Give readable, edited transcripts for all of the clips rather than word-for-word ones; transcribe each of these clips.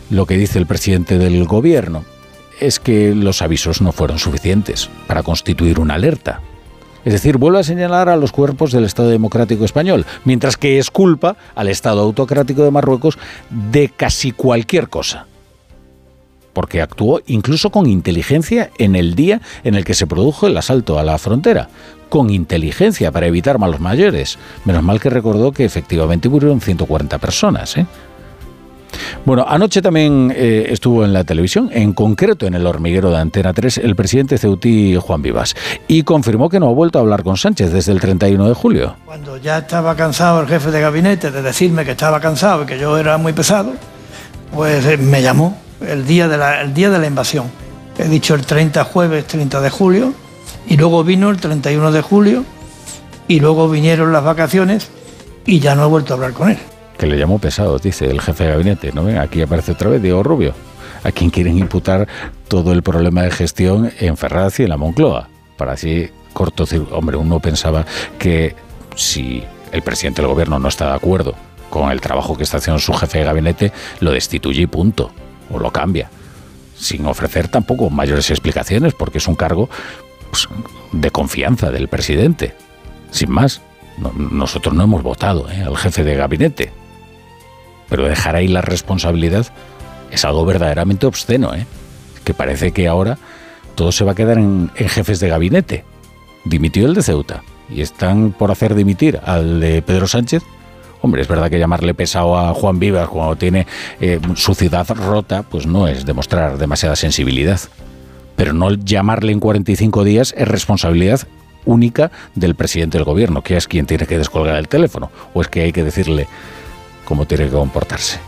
lo que dice el presidente del gobierno es que los avisos no fueron suficientes para constituir una alerta. Es decir, vuelve a señalar a los cuerpos del Estado Democrático Español, mientras que exculpa al Estado Autocrático de Marruecos de casi cualquier cosa. Porque actuó incluso con inteligencia en el día en el que se produjo el asalto a la frontera. Con inteligencia para evitar malos mayores. Menos mal que recordó que efectivamente murieron 140 personas, ¿eh? Bueno, anoche también estuvo en la televisión, en concreto en El Hormiguero de Antena 3, el presidente ceutí Juan Vivas, y confirmó que no ha vuelto a hablar con Sánchez desde el 31 de julio. Cuando ya estaba cansado el jefe de gabinete de decirme que estaba cansado y que yo era muy pesado, pues me llamó el día de la invasión. He dicho el jueves 30 de julio, y luego vino el 31 de julio, y luego vinieron las vacaciones, y ya no he vuelto a hablar con él. Que le llamó pesado, dice el jefe de gabinete, ¿no? Aquí aparece otra vez Diego Rubio, a quien quieren imputar todo el problema de gestión en Ferraz y en la Moncloa. Para así hombre, uno pensaba que si el presidente del gobierno no está de acuerdo con el trabajo que está haciendo su jefe de gabinete, lo destituye y punto, o lo cambia, sin ofrecer tampoco mayores explicaciones, porque es un cargo, pues, de confianza del presidente, sin más. Nosotros no hemos votado al jefe de gabinete. Pero dejar ahí la responsabilidad es algo verdaderamente obsceno, que parece que ahora todo se va a quedar en jefes de gabinete. Dimitió el de Ceuta y están por hacer dimitir al de Pedro Sánchez. Hombre, es verdad que llamarle pesado a Juan Vivas cuando tiene su ciudad rota, pues no es demostrar demasiada sensibilidad. Pero no llamarle en 45 días es responsabilidad única del presidente del gobierno, que es quien tiene que descolgar el teléfono, o es que hay que decirle cómo tiene que comportarse.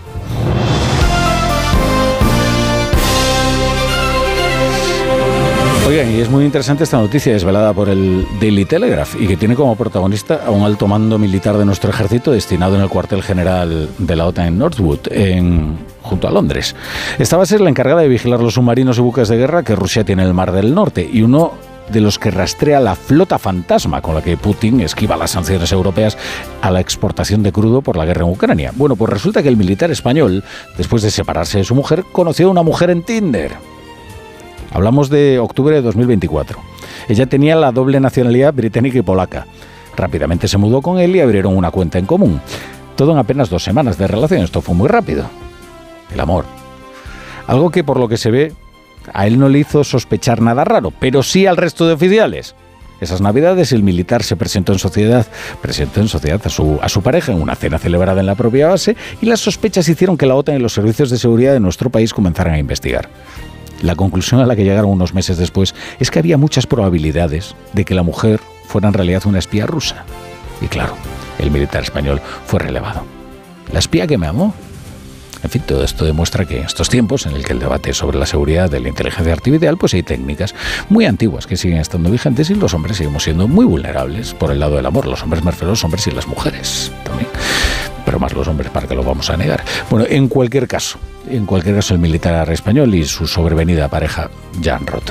Oigan, y es muy interesante esta noticia desvelada por el Daily Telegraph y que tiene como protagonista a un alto mando militar de nuestro ejército destinado en el cuartel general de la OTAN en Northwood, junto a Londres. Esta base es la encargada de vigilar los submarinos y buques de guerra que Rusia tiene en el Mar del Norte, y uno de los que rastrea la flota fantasma con la que Putin esquiva las sanciones europeas a la exportación de crudo por la guerra en Ucrania. Bueno, pues resulta que el militar español, después de separarse de su mujer, conoció a una mujer en Tinder. Hablamos de octubre de 2024. Ella tenía la doble nacionalidad británica y polaca. Rápidamente se mudó con él y abrieron una cuenta en común. Todo en apenas 2 semanas de relación. Esto fue muy rápido. El amor. Algo que, por lo que se ve, a él no le hizo sospechar nada raro, pero sí al resto de oficiales. Esas navidades el militar se presentó en sociedad a su pareja en una cena celebrada en la propia base, y las sospechas hicieron que la OTAN y los servicios de seguridad de nuestro país comenzaran a investigar. La conclusión a la que llegaron unos meses después es que había muchas probabilidades de que la mujer fuera en realidad una espía rusa. Y claro, el militar español fue relevado. La espía que me amó. En fin, todo esto demuestra que en estos tiempos en el que el debate sobre la seguridad de la inteligencia artificial, pues hay técnicas muy antiguas que siguen estando vigentes, y los hombres seguimos siendo muy vulnerables por el lado del amor. Los hombres, me refiero a los hombres y las mujeres también, pero más los hombres, para que lo vamos a negar. Bueno, en cualquier caso, el militar español y su sobrevenida pareja ya han roto.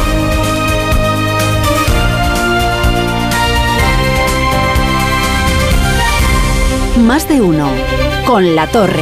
Más de uno con La Torre.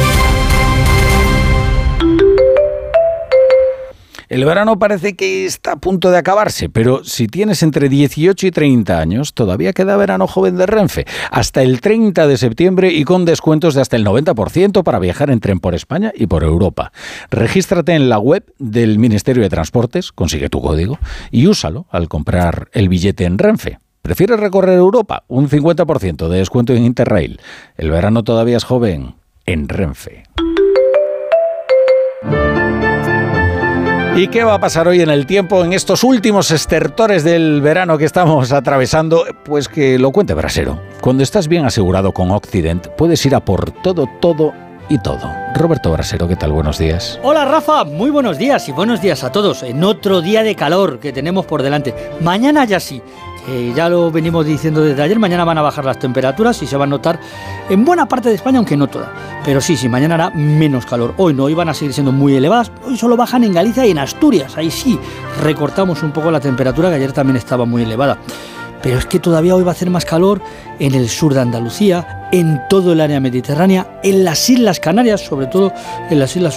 El verano parece que está a punto de acabarse, pero si tienes entre 18 y 30 años, todavía queda verano joven de Renfe, hasta el 30 de septiembre y con descuentos de hasta el 90% para viajar en tren por España y por Europa. Regístrate en la web del Ministerio de Transportes, consigue tu código y úsalo al comprar el billete en Renfe. ¿Prefieres recorrer Europa? Un 50% de descuento en Interrail. El verano todavía es joven en Renfe. ¿Y qué va a pasar hoy en el tiempo, en estos últimos estertores del verano que estamos atravesando? Pues que lo cuente Brasero. Cuando estás bien asegurado con Occident, puedes ir a por todo y todo. Roberto Brasero, ¿qué tal? Buenos días. Hola Rafa, muy buenos días y buenos días a todos en otro día de calor que tenemos por delante. Mañana ya sí, ya lo venimos diciendo desde ayer, mañana van a bajar las temperaturas y se va a notar en buena parte de España, aunque no toda. Pero sí, mañana hará menos calor. Hoy no, hoy van a seguir siendo muy elevadas. Hoy solo bajan en Galicia y en Asturias. Ahí sí, recortamos un poco la temperatura, que ayer también estaba muy elevada. Pero es que todavía hoy va a hacer más calor en el sur de Andalucía, en todo el área mediterránea, en las Islas Canarias, sobre todo en las Islas